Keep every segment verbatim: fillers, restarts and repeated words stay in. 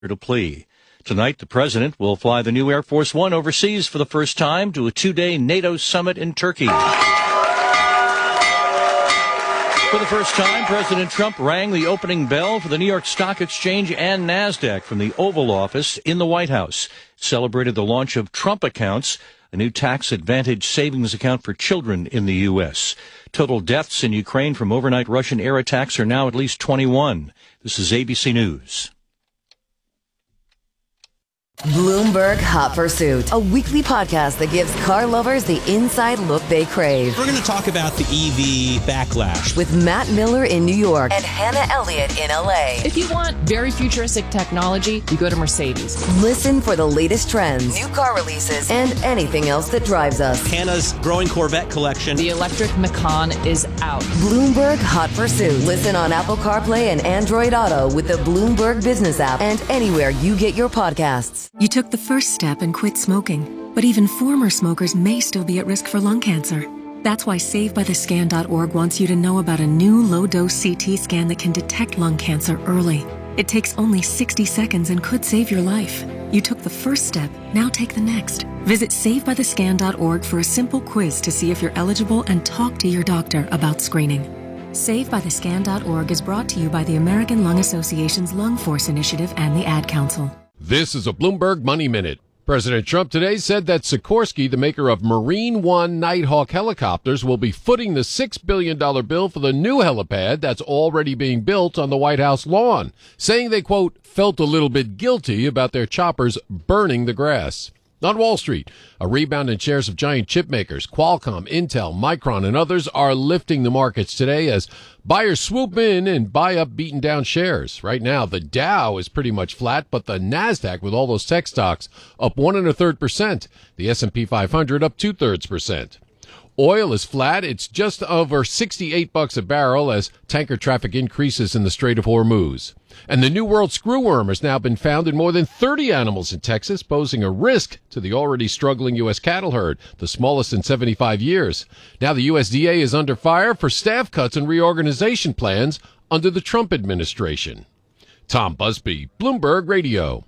to plea. Tonight, the president will fly the new Air Force One overseas for the first time to a two-day NATO summit in Turkey. For the first time, President Trump rang the opening bell for the New York Stock Exchange and NASDAQ from the Oval Office in the White House. Celebrated the launch of Trump Accounts, a new tax advantage savings account for children in the U S. Total deaths in Ukraine from overnight Russian air attacks are now at least twenty-one. This is A B C News. Bloomberg Hot Pursuit, a weekly podcast that gives car lovers the inside look they crave. We're going to talk about the E V backlash with Matt Miller in New York and Hannah Elliott in L A. If you want very futuristic technology, you go to Mercedes. Listen for the latest trends, new car releases, and anything else that drives us. Hannah's growing Corvette collection. The electric Macan is out. Bloomberg Hot Pursuit. Listen on Apple CarPlay and Android Auto with the Bloomberg Business app and anywhere you get your podcasts. You took the first step and quit smoking, but even former smokers may still be at risk for lung cancer. That's why Save By The Scan dot org wants you to know about a new low-dose C T scan that can detect lung cancer early. It takes only sixty seconds and could save your life. You took the first step, now take the next. Visit Save By The Scan dot org for a simple quiz to see if you're eligible and talk to your doctor about screening. Save By The Scan dot org is brought to you by the American Lung Association's Lung Force Initiative and the Ad Council. This is a Bloomberg Money Minute. President Trump today said that Sikorsky, the maker of Marine One Nighthawk helicopters, will be footing the six billion dollars bill for the new helipad that's already being built on the White House lawn, saying they, quote, felt a little bit guilty about their choppers burning the grass. On Wall Street, a rebound in shares of giant chip makers, Qualcomm, Intel, Micron, and others are lifting the markets today as buyers swoop in and buy up beaten down shares. Right now, the Dow is pretty much flat, but the NASDAQ, with all those tech stocks, up one and a third percent. The S and P five hundred up two thirds percent. Oil is flat. It's just over sixty-eight bucks a barrel as tanker traffic increases in the Strait of Hormuz. And the New World screwworm has now been found in more than thirty animals in Texas, posing a risk to the already struggling U S cattle herd, the smallest in seventy-five years. Now the U S D A is under fire for staff cuts and reorganization plans under the Trump administration. Tom Busby, Bloomberg Radio.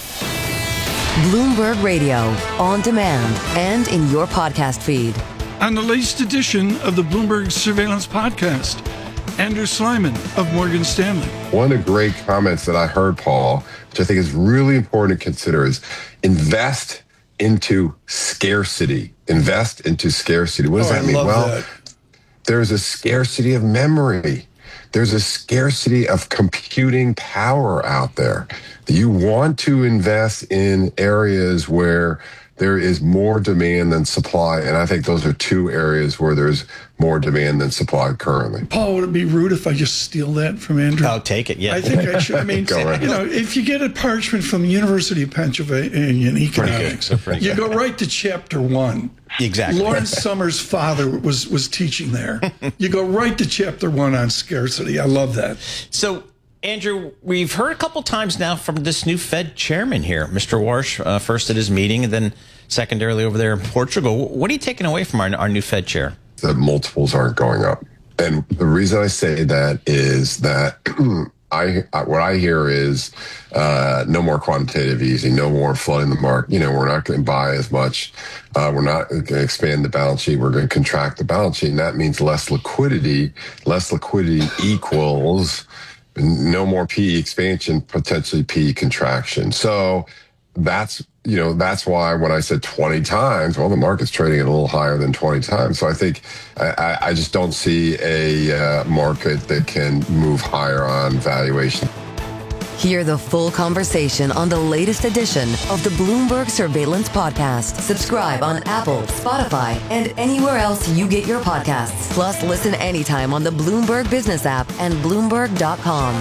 Bloomberg Radio, on demand and in your podcast feed. On the latest edition of the Bloomberg Surveillance Podcast, Andrew Slyman of Morgan Stanley. One of the great comments that I heard, Paul, which I think is really important to consider, is invest into scarcity. Invest into scarcity. What does oh, that I mean? Love well, that. There's a scarcity of memory. There's a scarcity of computing power out there. You want to invest in areas where there is more demand than supply, and I think those are two areas where there's more demand than supply currently. Paul, would it be rude if I just steal that from Andrew? I'll take it, yeah. I think I should. I mean, right. you know, if you get a parchment from the University of Pennsylvania in economics, you go right to chapter one. Exactly. Lawrence Summers' father was, was teaching there. You go right to chapter one on scarcity. I love that. So, Andrew, we've heard a couple times now from this new Fed chairman here, Mister Warsh, uh, first at his meeting and then secondarily over there in Portugal. What are you taking away from our, our new Fed chair? The multiples aren't going up. And the reason I say that is that I, I what I hear is uh, no more quantitative easing, no more flooding the market. You know, we're not going to buy as much. Uh, we're not going to expand the balance sheet. We're going to contract the balance sheet. And that means less liquidity. Less liquidity equals no more P E expansion, potentially P E contraction. So that's, you know, that's why when I said twenty times, well, the market's trading at a little higher than twenty times. So I think I, I just don't see a uh, market that can move higher on valuation. Hear the full conversation on the latest edition of the Bloomberg Surveillance Podcast. Subscribe on Apple, Spotify, and anywhere else you get your podcasts. Plus, listen anytime on the Bloomberg Business app and Bloomberg dot com.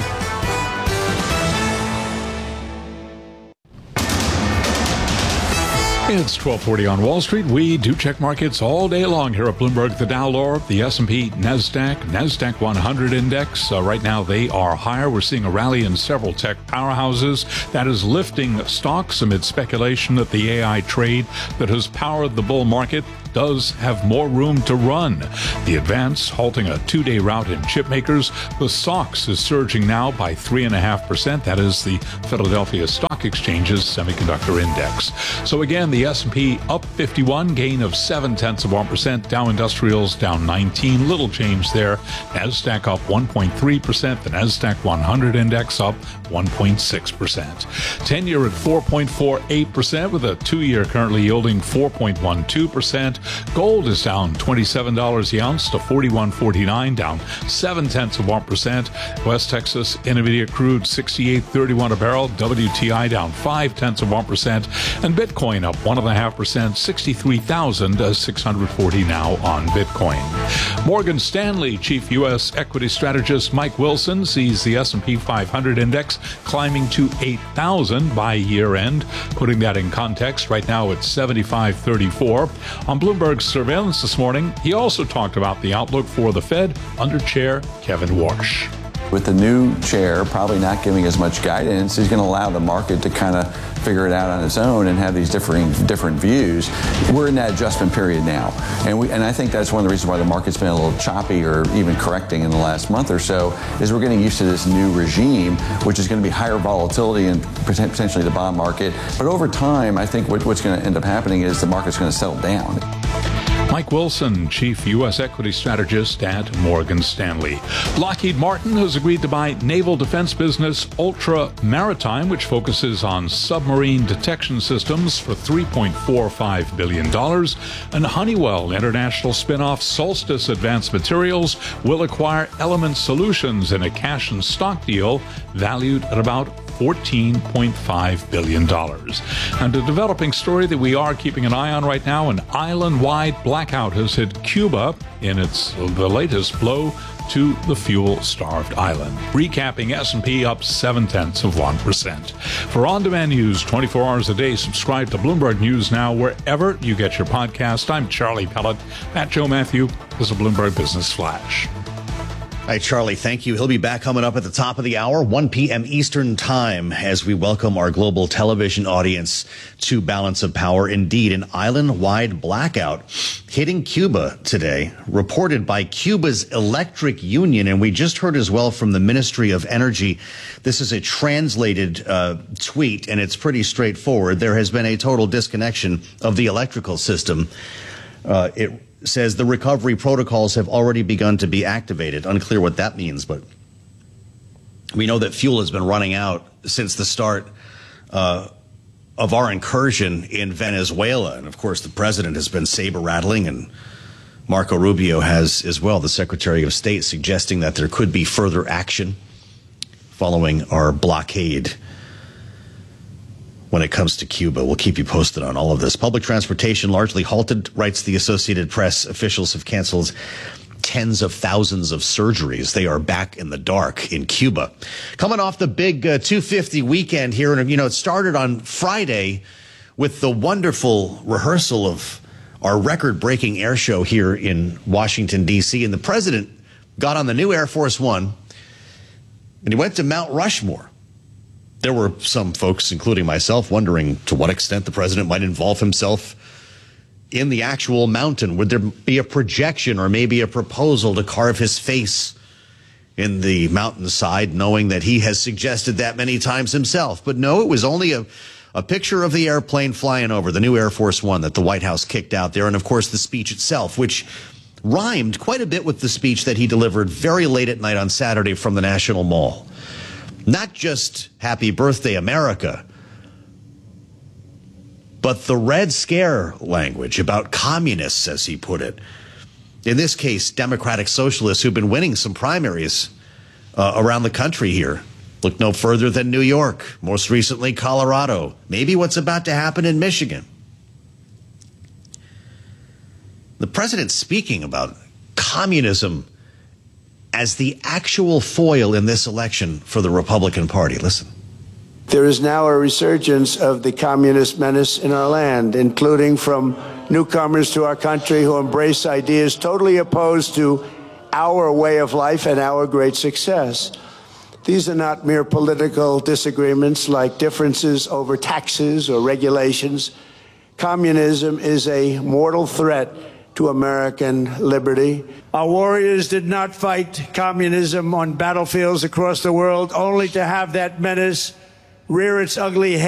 It's twelve forty on Wall Street. We do check markets all day long here at Bloomberg. The Dow lower, the S and P, NASDAQ, NASDAQ one hundred index. Uh, right now they are higher. We're seeing a rally in several tech powerhouses that is lifting stocks amid speculation that the A I trade that has powered the bull market does have more room to run. The Advance halting a two-day rout in chip makers. The S O X is surging now by three point five percent. That is the Philadelphia Stock Exchange's semiconductor index. So again, the S and P up fifty-one, gain of seven tenths of one percent. Dow Industrials down nineteen, little change there. NASDAQ up one point three percent. The NASDAQ one hundred index up one point six percent. ten-year at four point four eight percent with a two-year currently yielding four point one two percent. Gold is down twenty-seven dollars the ounce to forty-one forty-nine, down seven tenths of one percent. West Texas Intermediate crude sixty-eight thirty-one a barrel. W T I down five tenths of one percent, and Bitcoin up one and a half percent, sixty-three thousand six hundred forty now on Bitcoin. Morgan Stanley chief U S equity strategist Mike Wilson sees the S and P five hundred index climbing to eight thousand by year end. Putting that in context, right now it's seventy-five thirty-four. On Bloomberg's surveillance this morning, he also talked about the outlook for the Fed under Chair Kevin Warsh. With the new chair probably not giving as much guidance, he's going to allow the market to kind of figure it out on its own and have these differing different views. We're in that adjustment period now, and we and I think that's one of the reasons why the market's been a little choppy or even correcting in the last month or so, is we're getting used to this new regime, which is going to be higher volatility and potentially the bond market. But over time, I think what, what's going to end up happening is the market's going to settle down. Mike Wilson, chief U S equity strategist at Morgan Stanley. Lockheed Martin has agreed to buy naval defense business Ultra Maritime, which focuses on submarine detection systems, for three point four five billion dollars. And Honeywell International spinoff Solstice Advanced Materials will acquire Element Solutions in a cash and stock deal valued at about fourteen point five billion dollars. And a developing story that we are keeping an eye on right now, an island-wide blackout has hit Cuba in its the latest blow to the fuel-starved island. Recapping, S and P up seven tenths of one percent. For on-demand news twenty-four hours a day, subscribe to Bloomberg News Now wherever you get your podcast. I'm Charlie Pellet. Pat Joe Matthew is a Bloomberg Business Flash. All right, Charlie, thank you. He'll be back coming up at the top of the hour, one p.m. Eastern time, as we welcome our global television audience to Balance of Power. Indeed, an island-wide blackout hitting Cuba today, reported by Cuba's Electric Union. And we just heard as well from the Ministry of Energy. This is a translated uh, tweet, and it's pretty straightforward. There has been a total disconnection of the electrical system. Uh, it says the recovery protocols have already begun to be activated. Unclear what that means, but we know that fuel has been running out since the start uh, of our incursion in Venezuela. And, of course, the president has been saber-rattling, and Marco Rubio has as well, the Secretary of State, suggesting that there could be further action following our blockade when it comes to Cuba. We'll keep you posted on all of this. Public transportation largely halted, writes the Associated Press. Officials have canceled tens of thousands of surgeries. They are back in the dark in Cuba. Coming off the big uh, two fifty weekend here, and you know, it started on Friday with the wonderful rehearsal of our record-breaking air show here in Washington, D C, and the president got on the new Air Force One, and he went to Mount Rushmore. There were some folks, including myself, wondering to what extent the president might involve himself in the actual mountain. Would there be a projection or maybe a proposal to carve his face in the mountainside, knowing that he has suggested that many times himself? But no, it was only a, a picture of the airplane flying over, the new Air Force One that the White House kicked out there, and, of course, the speech itself, which rhymed quite a bit with the speech that he delivered very late at night on Saturday from the National Mall. Not just Happy Birthday, America, but the Red Scare language about communists, as he put it. In this case, Democratic Socialists who've been winning some primaries uh, around the country here. Look no further than New York, most recently Colorado, maybe what's about to happen in Michigan. The president speaking about communism as the actual foil in this election for the Republican Party. Listen. There is now a resurgence of the communist menace in our land, including from newcomers to our country who embrace ideas totally opposed to our way of life and our great success. These are not mere political disagreements like differences over taxes or regulations. Communism is a mortal threat to American liberty. Our warriors did not fight communism on battlefields across the world only to have that menace rear its ugly head